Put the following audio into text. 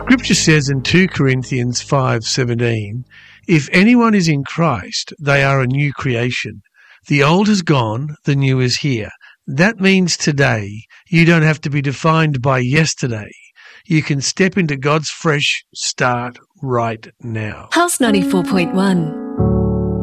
Scripture says in 2 Corinthians 5:17, if anyone is in Christ, they are a new creation. The old has gone, the new is here. That means today you don't have to be defined by yesterday. You can step into God's fresh start right now. Pulse 94.1.